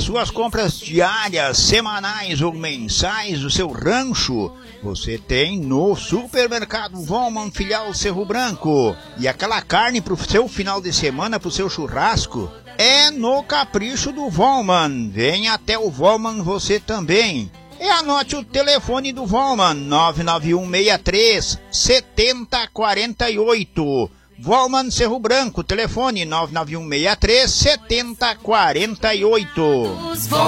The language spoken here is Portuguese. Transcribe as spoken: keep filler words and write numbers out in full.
suas compras diárias, semanais ou mensais do seu rancho, você tem no Supermercado Volman Filial Cerro Branco. E aquela carne pro seu final de semana, pro seu churrasco, é no Capricho do Volman. Venha até o Volman você também. E anote o telefone do Volman, nove nove um seis três sete zero quatro oito. Volman Cerro Branco, telefone nove nove um seis três sete zero quatro oito.